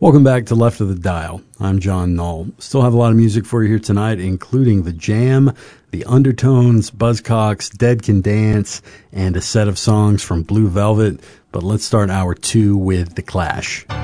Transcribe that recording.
Welcome back to Left of the Dial. I'm John Knoll. Still have a lot of music for you here tonight, including The Jam, The Undertones, Buzzcocks, Dead Can Dance, and a set of songs from Blue Velvet. But let's start hour 2 with The Clash.